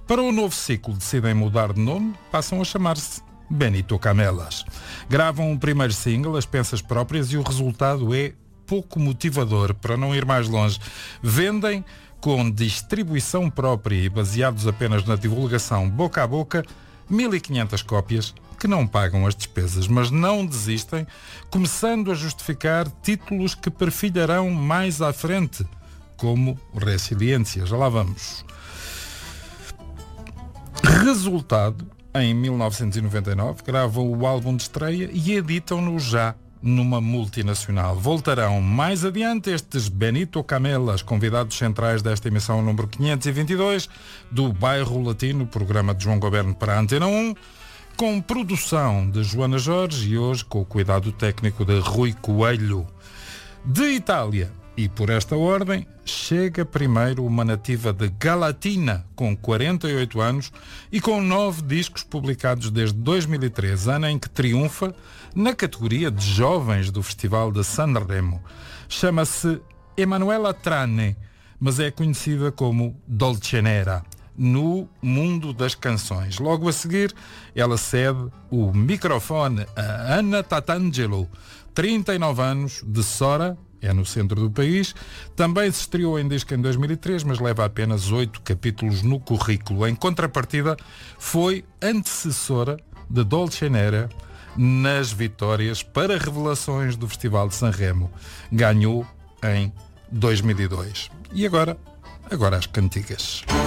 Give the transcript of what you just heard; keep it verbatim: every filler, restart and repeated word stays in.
Para o novo ciclo decidem mudar de nome, passam a chamar-se Benito Camelas. Gravam um primeiro single, As Pensas Próprias, e o resultado é pouco motivador, para não ir mais longe. Vendem, com distribuição própria e baseados apenas na divulgação boca a boca, mil e quinhentas cópias que não pagam as despesas, mas não desistem, começando a justificar títulos que perfilharão mais à frente, como Resiliência. Já lá vamos. Resultado, em mil novecentos e noventa e nove, gravam o álbum de estreia e editam-no já numa multinacional. Voltarão mais adiante estes Benito Camelas, convidados centrais desta emissão número quinhentos e vinte e dois do Bairro Latino, programa de João Goberno para a Antena um, com produção de Joana Jorge e hoje com o cuidado técnico de Rui Coelho. De Itália, e por esta ordem, chega primeiro uma nativa de Galatina, com quarenta e oito anos e com nove discos publicados desde dois mil e três, ano em que triunfa na categoria de jovens do Festival de Sanremo. Chama-se Emanuela Trane, mas é conhecida como Dolcenera no mundo das canções. Logo a seguir, ela cede o microfone a Anna Tatangelo, trinta e nove anos, de Sora, é no centro do país. Também se estreou em disco em dois mil e três, mas leva apenas oito capítulos no currículo. Em contrapartida, foi antecessora de Dolcenera nas vitórias para revelações do Festival de Sanremo. Ganhou em dois mil e dois. E agora, agora as cantigas.